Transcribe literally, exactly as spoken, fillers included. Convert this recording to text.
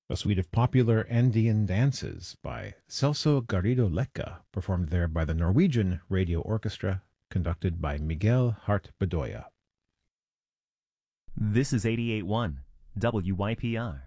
a suite of popular Andean dances by Celso Garrido Lecca, performed there by the Norwegian Radio Orchestra, conducted by Miguel Hart Bedoya. This is eighty-eight point one W Y P R.